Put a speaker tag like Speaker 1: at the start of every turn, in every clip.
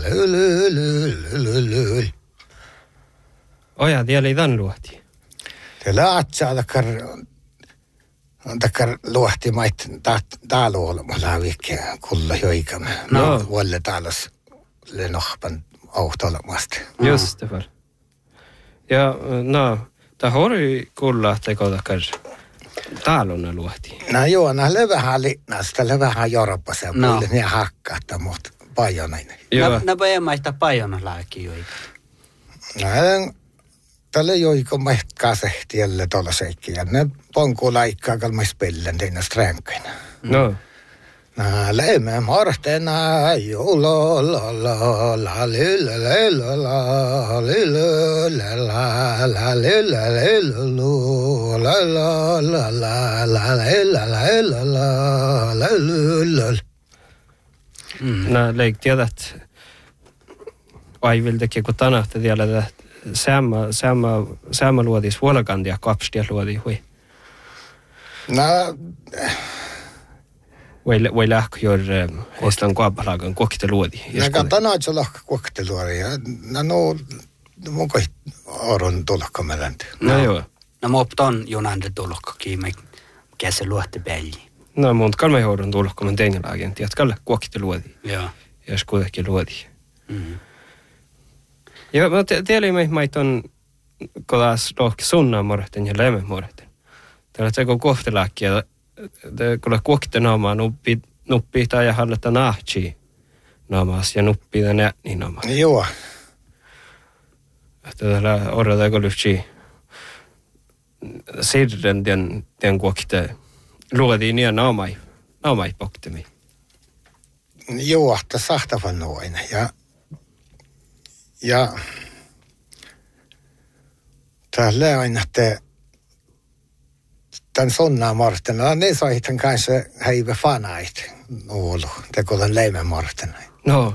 Speaker 1: Oja, tiellä ei tämän luotiin.
Speaker 2: Tiellä atsaa takkar luohti mait taaluolma viikkiä kulla joikamme. No. Vuolle taalas lenohpan autolamasta.
Speaker 1: Just det var. Ja, no, ta hori kulla teko takkar taaluna luotiin.
Speaker 2: No joo, vähän linnasta, vähän Euroopassa. No. Ne hakkaata, mutta pajonainen.
Speaker 3: No pajamaista pajona lääkin joika.
Speaker 2: No, tälle joiko maitkaa sehtielle tuolla seikki. Ja ne ponku laikkaa kalmais pellen teina stränköinä.
Speaker 1: No.
Speaker 2: Lämme mortena julolla
Speaker 1: No leik tiedät aiviltakin kun tanahti tiedä Samma luodis vuolakantia kapstia luodi hui.
Speaker 2: No
Speaker 1: Vai lähkö jor estan kuapalagan kokte luodi.
Speaker 2: Ja katana se lahka kokte luodi. No mun kai oron tulokka melänti.
Speaker 1: No joo.
Speaker 3: No mopton junande tulokka kiime käse luotte peli.
Speaker 1: No mun kalme oron tulokka men tengelagen tiedät kalle kokte luodi.
Speaker 3: Joo.
Speaker 1: Jos kuitenkin luodi. Ja mä tiedän, maiton kodas lohki sunnaan morten ja lämmön morten. Tällä teko kohtelääkki ja kun kuokte naamaa nuppii tai ja hallita nahtsi naamaas ja nuppii tänne niin naamaas.
Speaker 2: Joo.
Speaker 1: Että tällä odotako lyhtsi sirren den kuokte luodi niin naamai poktemi.
Speaker 2: Joo, että sahtavan noin ja täällä aina te tämän sonnaa mortena, ne soitan kanssa häivä fanait nuolu, te kun leimän mortena.
Speaker 1: No.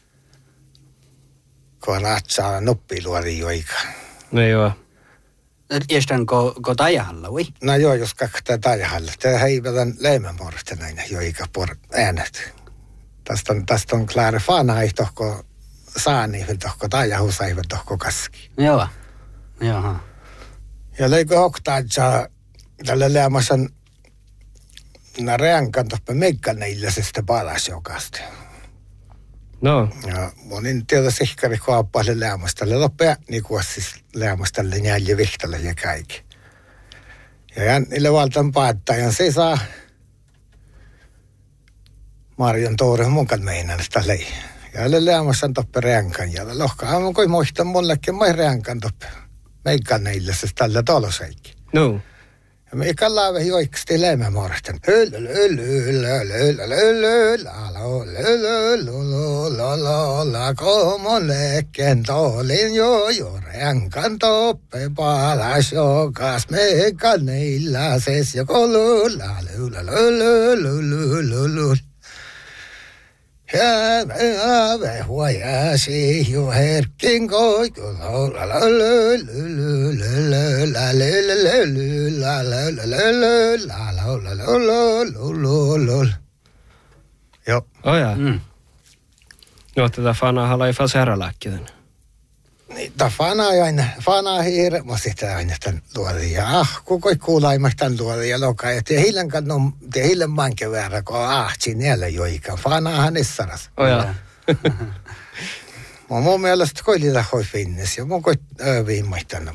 Speaker 2: Kun ratsaa nuppiluori joika.
Speaker 1: No joo.
Speaker 3: Jästän ko tajahalla, vai?
Speaker 2: No joo, jos kakta tajahalla. Te häivä tämän leimän mortena joika por äänet. Tästä on klaare fanait tohko saani tohko tajahu saivat tohko kaski.
Speaker 3: Joo. Joo.
Speaker 2: Ja leikö hoktaatsaa tällä lämmäsen na reankan toppe meikkaneilläisestä palas jokaista.
Speaker 1: No.
Speaker 2: Ja monin tiedä sihkari kuoppaille lämmäställe loppea niin kuin siis lämmäställe njälje vihtälle ja kaikki. Ja niille valtan päättäjän se saa Marjon Toure munkan meinaan sitä lei. Ja lämmäsen toppe reankan ja lohkaa mun koi muistan mullekin moi reankan toppe meikkaneilläisestä tällä toloseikki.
Speaker 1: No.
Speaker 2: Ja me kallaamme joikasti lämmämorten. Komon lekken tolin jo reankan toppe palas jokas meikkaneilla ses ja kolulla. Ja me huojasi jo herkkin koikulla. Joo.
Speaker 1: Oja. No tätä fanaa halai faseralakki tänne.
Speaker 2: Niin, fanaa hirveästi sitä aina tämän luodin. Ja kukoi kuulaimasta tämän luodin ja lokaa. Ja te hillen manke väärä, kun ahtsi niellä joika. Fanaahan nissaras.
Speaker 1: Oja.
Speaker 2: Mun mielestä koilita hoi finnes ja mun koit viimaihtana.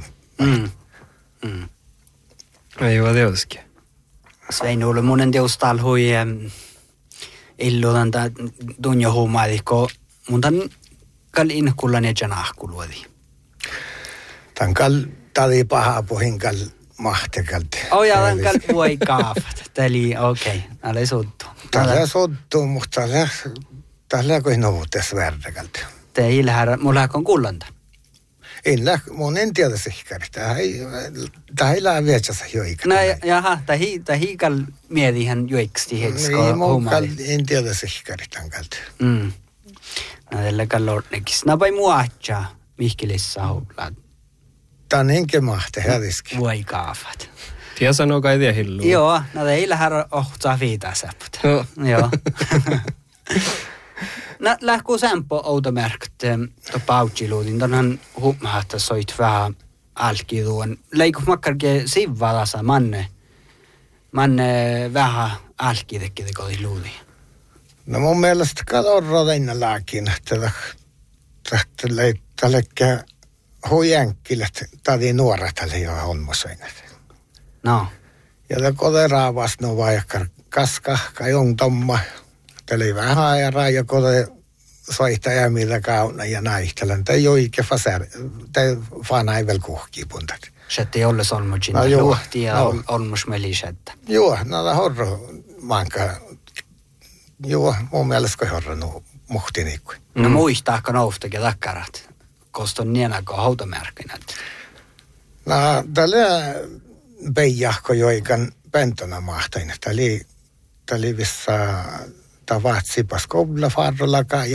Speaker 1: Ei ole teoskin.
Speaker 3: Svein oli munen teostal hui illuudan tunjo huumaadi, kun mun tämän kalin kullan ja janahku luodi.
Speaker 2: Tämän tali paha puhin kal mahtekalti.
Speaker 3: Ja tämän kal voi kaafat. Täli okei. Tällä sottu.
Speaker 2: Tällä sottu, mutta tällä kuin novuutes värdekalti.
Speaker 3: Teillä mulla on kullanta.
Speaker 2: Mun en tiedä sihkari. Tämä ei lähe vietsässä joika.
Speaker 3: No jaha, tämä hiikal mietihän joiksti heitsko huumaadi.
Speaker 2: En tiedä sihkari tämän kalti.
Speaker 3: No tällä kallornekis. Napai muaatsaa Mihkelissä houlaat.
Speaker 2: Tämä on enkä mahte hädiski.
Speaker 3: Voi kaafat.
Speaker 1: Tiedä sanoo kai tiedä hilluun.
Speaker 3: Joo, no teillä hän ohtaa viitaa säpput. Joo. Lähkuu sämpö outomärkt pautsiluutin. Tänhän huomahtaa soit vähän alkiduun. Leiku makkarke sivvalasa manne vähän alkidekin kodi luuli.
Speaker 2: No mun mielestä kalorra venä lääkin, että tällekkä huijänkkille tadi nuoret oli jo hommasainet.
Speaker 3: No.
Speaker 2: Ja te koderaa vasta no vaikka kaska kajong tomma. Teli vähän ja raja kode soihtaja millä kauna ja naihtelän. Te joike faser, te fanai vel kuhkipuntat.
Speaker 3: Sette olles olmujin luhti ja olmus melisetta.
Speaker 2: Joo, no horro manka. Joo, mun mielestä horro no muhtinikkui.
Speaker 3: No muistaako noustakin takkarat? Koston nienako hautamärkinät?
Speaker 2: No tällä peijahko joikan pentona mahtain. Tällä vissa tavat sipas koululla farrollakaan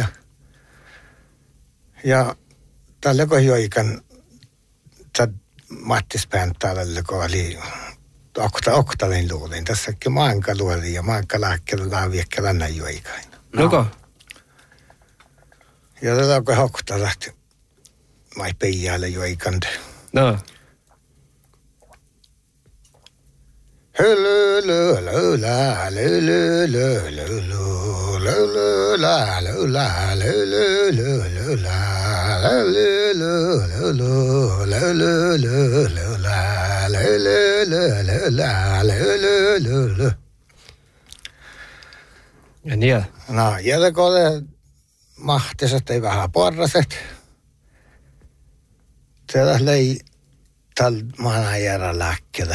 Speaker 2: ja tällä kun joikan Mattis Penttäällä, kun oli oktalin luulin. Tässäkin maanka luoli ja maanka lääkkeellä laaviekkeellä näin joikain.
Speaker 1: Noko?
Speaker 2: Ja tällä kun oktalat mai peijäällä joikan.
Speaker 1: No. Ja niin.
Speaker 2: No, ja kun mahtiset ei vähän porraset. Tällä lei tällä maanajärä lääkkeellä.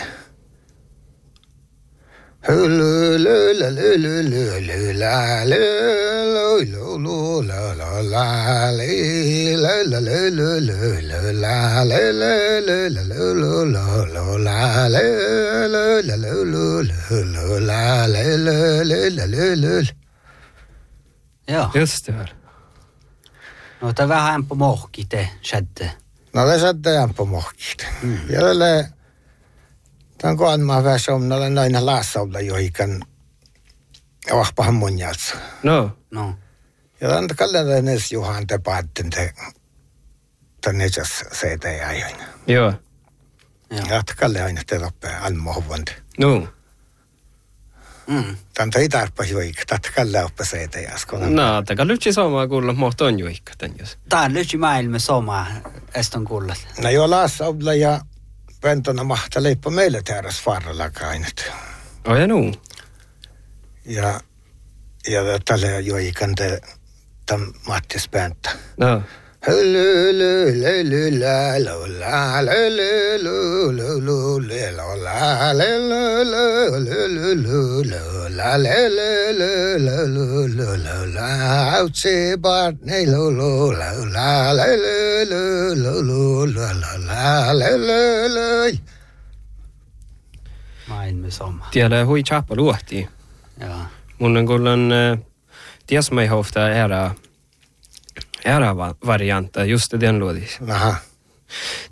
Speaker 3: Joo.
Speaker 1: Just det.
Speaker 3: No tämä vähän på mohki te sätte.
Speaker 2: No det sätte jag på mohkit. Jälle tämän kohan mä vähän somnalla noina laassaudella joikan vahpahan mun jältsä.
Speaker 1: No.
Speaker 3: No.
Speaker 2: Ja tämän kallan edes Juhan te päätten te tänne seitä ja ajoin.
Speaker 1: Joo.
Speaker 2: Ja kalle aina te loppee almohuvante.
Speaker 1: No.
Speaker 2: Tämän ei tarpa joikka, tätä kalle oppe seitä ja askola.
Speaker 1: No, taka lytsi somaa kuulla mohtoon juikka tän jos.
Speaker 3: Tää on lytsi maailma somaa eston kuullat.
Speaker 2: No joo laassaudella ja pentona mahta leippa meille tehdäs farralla kainet.
Speaker 1: Oh ja nuu.
Speaker 2: Ja tälle joikan te tämän Mattis Pentta.
Speaker 1: No.
Speaker 3: Maailma soma.
Speaker 1: Tiedä hui chappa luohtii.
Speaker 3: Joo.
Speaker 1: Mun on kuulen tiesmäihofta ära varianta just den luodis.
Speaker 2: Aha.